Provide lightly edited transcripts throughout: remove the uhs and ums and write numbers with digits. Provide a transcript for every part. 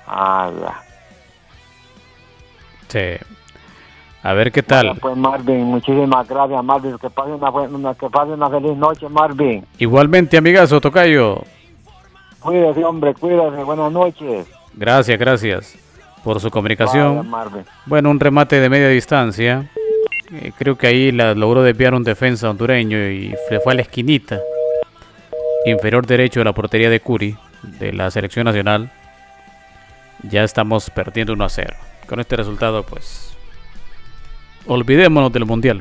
Ah, Sí. A ver qué tal. bueno, pues Marvin, muchísimas gracias, Marvin. Que pase una feliz noche, Marvin. Igualmente, amigazo, tocayo. Cuídese, hombre, cuídese. Buenas noches. Gracias por su Vaya, comunicación. Marvin. Bueno, un remate de media distancia. Creo que ahí logró desviar un defensa hondureño y se fue a la esquinita inferior derecho de la portería de Curi, de la selección nacional. Ya estamos perdiendo 1-0. Con este resultado, pues, olvidémonos del Mundial.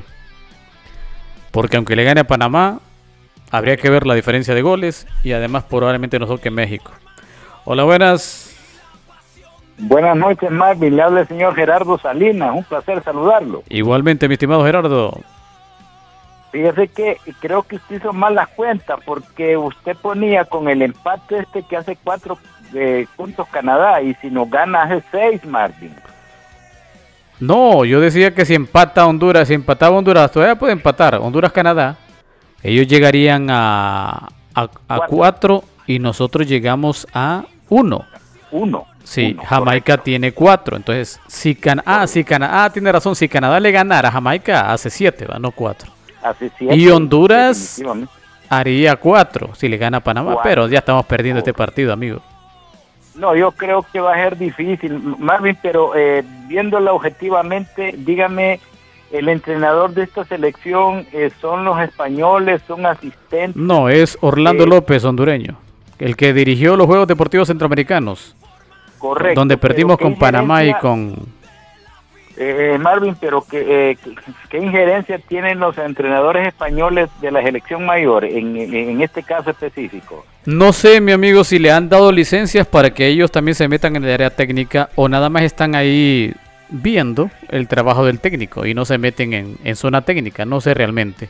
Porque aunque le gane a Panamá, habría que ver la diferencia de goles y además probablemente nos toque México. Hola, buenas. Buenas noches, Marvin. Le habla el señor Gerardo Salinas. Un placer saludarlo. Igualmente, mi estimado Gerardo. Fíjese que creo que usted hizo mal las cuentas porque usted ponía con el empate que hace 4 puntos Canadá y si nos gana hace 6, Marvin. No, yo decía que si empata Honduras, si empataba Honduras, todavía puede empatar Honduras-Canadá. Ellos llegarían a 4 y nosotros llegamos a 1. 1. Sí, Jamaica tiene 4. Entonces, si Canadá tiene razón, si Canadá le ganara a Jamaica, hace 7, no 4. Hace 7. Y Honduras haría 4 si le gana a Panamá, pero ya estamos perdiendo este partido, amigo. No, yo creo que va a ser difícil, Marvin, pero viéndola objetivamente, dígame, el entrenador de esta selección son los españoles, son asistentes. No, es Orlando López, hondureño, el que dirigió los Juegos Deportivos Centroamericanos. Correcto. Donde perdimos con Panamá y con... Marvin, pero ¿qué injerencia tienen los entrenadores españoles de la selección mayor en este caso específico? No sé, mi amigo, si le han dado licencias para que ellos también se metan en el área técnica o nada más están ahí viendo el trabajo del técnico y no se meten en zona técnica, no sé realmente.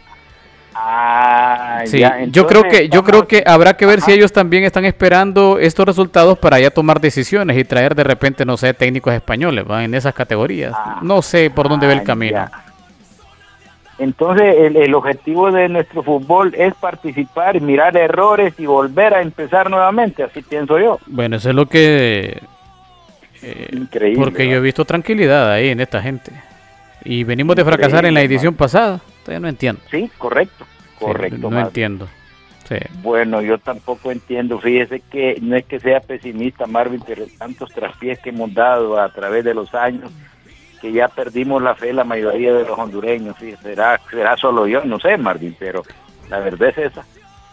Sí, ya, yo creo que habrá que ver si ellos también están esperando estos resultados para ya tomar decisiones y traer de repente, no sé, técnicos españoles, ¿va? En esas categorías. No sé por dónde ve el camino. Ya. Entonces el objetivo de nuestro fútbol es participar, mirar errores y volver a empezar nuevamente, así pienso yo. Bueno, eso es lo que... Increíble. Porque ¿verdad? Yo he visto tranquilidad ahí en esta gente. Y venimos de fracasar en la edición pasada. Todavía no entiendo. Sí, correcto. Sí, no entiendo. Sí. Bueno, yo tampoco entiendo. Fíjese que no es que sea pesimista, Marvin, pero tantos traspiés que hemos dado a través de los años que ya perdimos la fe la mayoría de los hondureños. ¿Sí? ¿Será solo yo? No sé, Marvin, pero la verdad es esa.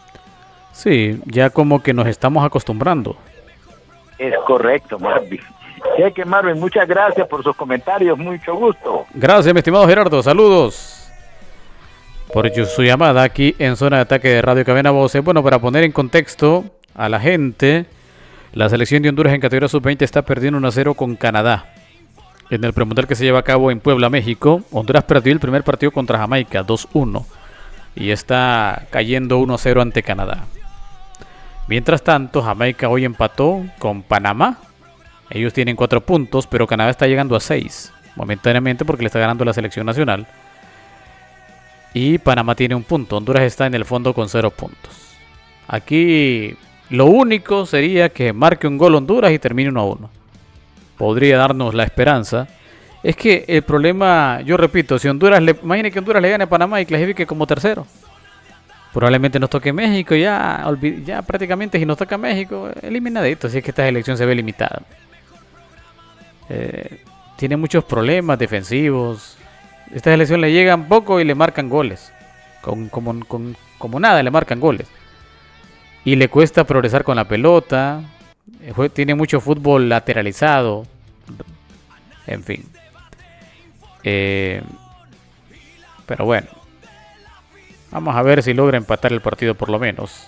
Sí, ya como que nos estamos acostumbrando. Es correcto, Marvin. Sé que Marvin, muchas gracias por sus comentarios, mucho gusto. Gracias, mi estimado Gerardo, saludos por su llamada aquí en Zona de Ataque de Radio Cadena Voces. Bueno, para poner en contexto a la gente, la selección de Honduras en categoría sub-20 está perdiendo 1-0 con Canadá en el premundial que se lleva a cabo en Puebla, México. Honduras perdió el primer partido contra Jamaica 2-1 y está cayendo 1-0 ante Canadá. Mientras tanto, Jamaica hoy empató con Panamá. Ellos tienen 4 puntos, pero Canadá está llegando a 6 momentáneamente porque le está ganando la selección nacional. Y Panamá tiene 1 punto. Honduras está en el fondo con 0 puntos. Aquí lo único sería que marque un gol Honduras y termine 1-1. Podría darnos la esperanza. Es que el problema, yo repito, si imagine que Honduras le gane a Panamá y clasifique como tercero. Probablemente nos toque México, ya prácticamente si nos toca México, eliminadito, si es que esta selección se ve limitada. Tiene muchos problemas defensivos. Esta selección le llegan poco y le marcan goles. Como nada le marcan goles. Y le cuesta progresar con la pelota. Tiene mucho fútbol lateralizado. En fin. Pero bueno. Vamos a ver si logra empatar el partido por lo menos.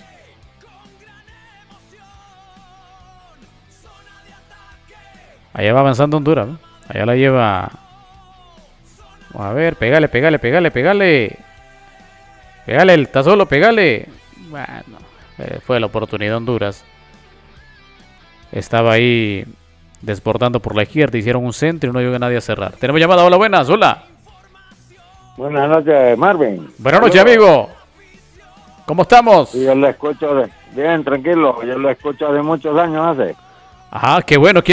Allá va avanzando Honduras, ¿no? Allá la lleva. Vamos a ver, pégale. Pégale, está solo, pégale. Bueno, fue la oportunidad de Honduras. Estaba ahí desbordando por la izquierda, hicieron un centro y no llegó nadie a cerrar. Tenemos llamada, hola, buenas, hola. Buenas noches, Marvin. Buenas noches, amigo. ¿Cómo estamos? Sí, yo lo escucho bien, tranquilo, yo lo escucho de muchos años hace. Ajá, qué bueno.